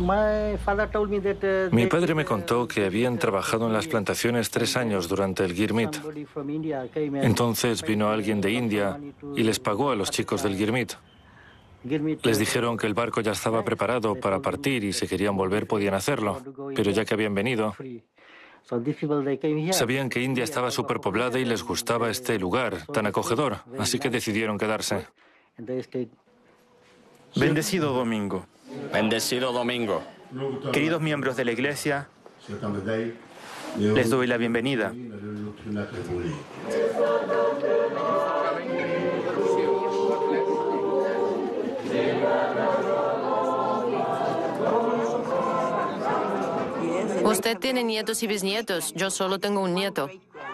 Mi padre me contó que habían trabajado en las plantaciones 3 años durante el Girmit. Entonces vino alguien de India y les pagó a los chicos del Girmit. Les dijeron que el barco ya estaba preparado para partir y si querían volver podían hacerlo, pero ya que habían venido, sabían que India estaba superpoblada y les gustaba este lugar tan acogedor, así que decidieron quedarse. Bendecido domingo. Bendecido domingo. Queridos miembros de la Iglesia, les doy la bienvenida. Usted tiene nietos y bisnietos. Yo solo tengo un nieto.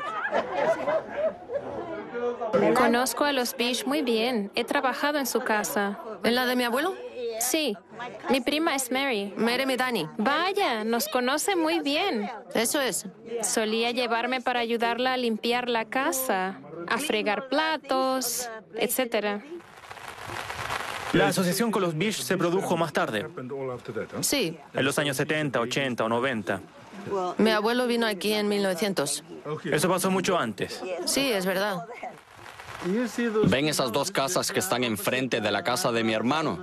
Conozco a los Bish muy bien. He trabajado en su casa. ¿En la de mi abuelo? Sí. Mi prima es Mary. Mary Medani. Vaya, nos conoce muy bien. Eso es. Solía llevarme para ayudarla a limpiar la casa, a fregar platos, etc. La asociación con los Bish se produjo más tarde, Sí. en los años 70, 80 o 90. Mi abuelo vino aquí en 1900. Eso pasó mucho antes. Sí, es verdad. ¿Ven esas 2 casas que están enfrente de la casa de mi hermano?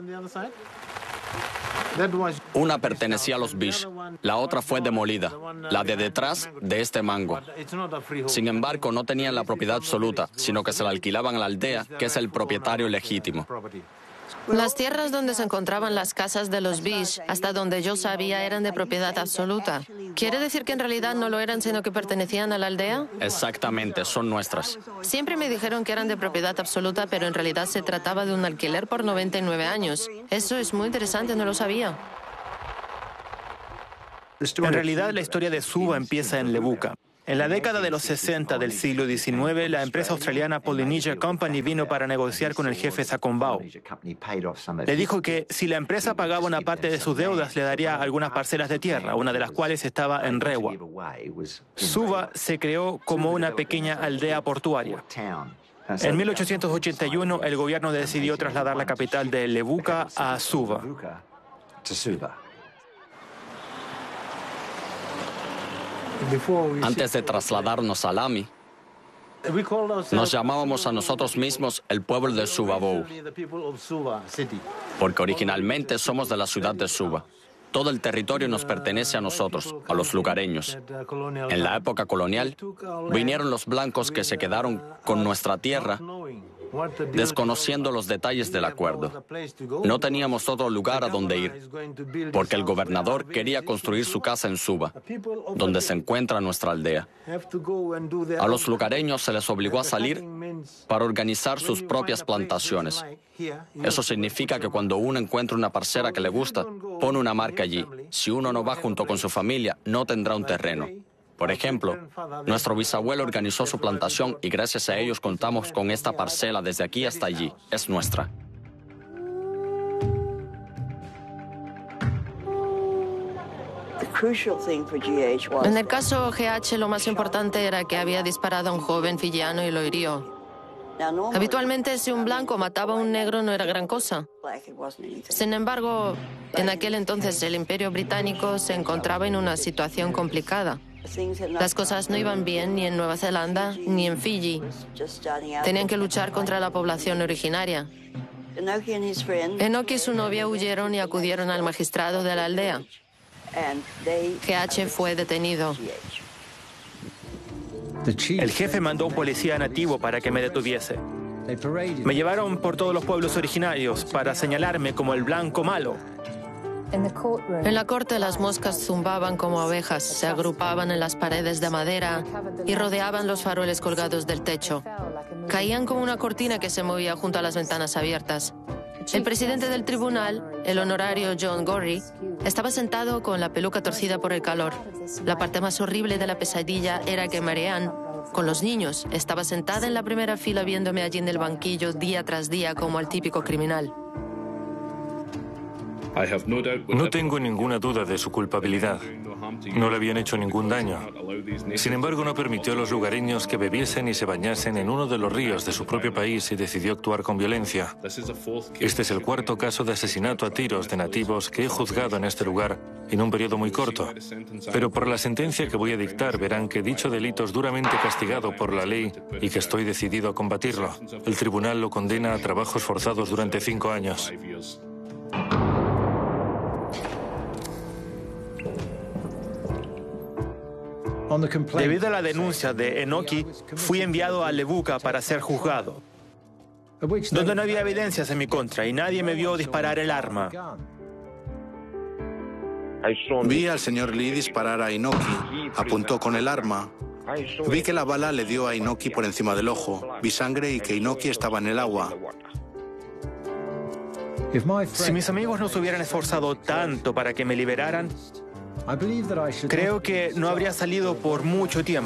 Una pertenecía a los Bish, la otra fue demolida, la de detrás de este mango. Sin embargo, no tenían la propiedad absoluta, sino que se la alquilaban a la aldea, que es el propietario legítimo. Las tierras donde se encontraban las casas de los Bish, hasta donde yo sabía, eran de propiedad absoluta. ¿Quiere decir que en realidad no lo eran, sino que pertenecían a la aldea? Exactamente, son nuestras. Siempre me dijeron que eran de propiedad absoluta, pero en realidad se trataba de un alquiler por 99 años. Eso es muy interesante, no lo sabía. En realidad, la historia de Suva empieza en Levuka. En la década de los 60 del siglo XIX, la empresa australiana Polynesia Company vino para negociar con el jefe Sakombao. Le dijo que si la empresa pagaba una parte de sus deudas, le daría algunas parcelas de tierra, una de las cuales estaba en Rewa. Suva se creó como una pequeña aldea portuaria. En 1881, el gobierno decidió trasladar la capital de Levuka a Suva. Antes de trasladarnos a Lami, nos llamábamos a nosotros mismos el pueblo de Suvabou, porque originalmente somos de la ciudad de Suva. Todo el territorio nos pertenece a nosotros, a los lugareños. En la época colonial, vinieron los blancos que se quedaron con nuestra tierra, desconociendo los detalles del acuerdo. No teníamos otro lugar a donde ir, porque el gobernador quería construir su casa en Suva, donde se encuentra nuestra aldea. A los lugareños se les obligó a salir para organizar sus propias plantaciones. Eso significa que cuando uno encuentra una parcela que le gusta, pone una marca allí. Si uno no va junto con su familia, no tendrá un terreno. Por ejemplo, nuestro bisabuelo organizó su plantación y gracias a ellos contamos con esta parcela desde aquí hasta allí. Es nuestra. En el caso GH, lo más importante era que había disparado a un joven fiyiano y lo hirió. Habitualmente, si un blanco mataba a un negro, no era gran cosa. Sin embargo, en aquel entonces el Imperio Británico se encontraba en una situación complicada. Las cosas no iban bien ni en Nueva Zelanda ni en Fiji. Tenían que luchar contra la población originaria. Enoch y su novia huyeron y acudieron al magistrado de la aldea. GH fue detenido. El jefe mandó un policía nativo para que me detuviese. Me llevaron por todos los pueblos originarios para señalarme como el blanco malo. En la corte las moscas zumbaban como abejas, se agrupaban en las paredes de madera y rodeaban los faroles colgados del techo. Caían como una cortina que se movía junto a las ventanas abiertas. El presidente del tribunal, el honorario John Gorrie, estaba sentado con la peluca torcida por el calor. La parte más horrible de la pesadilla era que Marianne, con los niños, estaba sentada en la primera fila viéndome allí en el banquillo día tras día como al típico criminal. No tengo ninguna duda de su culpabilidad. No le habían hecho ningún daño. Sin embargo, no permitió a los lugareños que bebiesen y se bañasen en uno de los ríos de su propio país y decidió actuar con violencia. Este es el cuarto caso de asesinato a tiros de nativos que he juzgado en este lugar en un periodo muy corto. Pero por la sentencia que voy a dictar verán que dicho delito es duramente castigado por la ley y que estoy decidido a combatirlo. El tribunal lo condena a trabajos forzados durante 5 años. Debido a la denuncia de Enoki, fui enviado a Levuka para ser juzgado, donde no había evidencias en mi contra y nadie me vio disparar el arma. Vi al señor Lee disparar a Inoki. Apuntó con el arma. Vi que la bala le dio a Inoki por encima del ojo. Vi sangre y que Inoki estaba en el agua. Si mis amigos no se hubieran esforzado tanto para que me liberaran, creo que no habría salido por mucho tiempo.